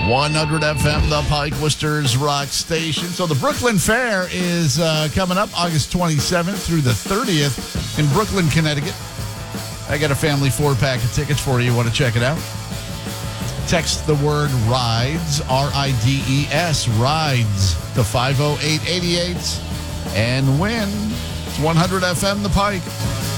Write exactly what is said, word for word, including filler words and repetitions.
one hundred F M, the Pike, Worcester's rock station. So the Brooklyn Fair is uh, coming up August twenty-seventh through the thirtieth in Brooklyn, Connecticut. I got a family four-pack of tickets for you. You want to check it out? Text the word RIDES, R I D E S, RIDES, to five oh eight eight eight and win. It's one hundred F M, the Pike.